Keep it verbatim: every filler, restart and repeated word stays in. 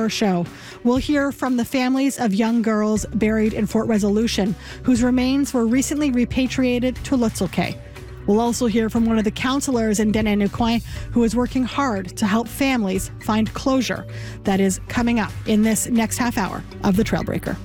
our show. We'll hear from the families of young girls buried in Fort Resolution, whose remains were recently repatriated to Lutzel Kay. We'll also hear from one of the counselors in Denenaucoin who is working hard to help families find closure. That is coming up in this next half hour of The Trailbreaker.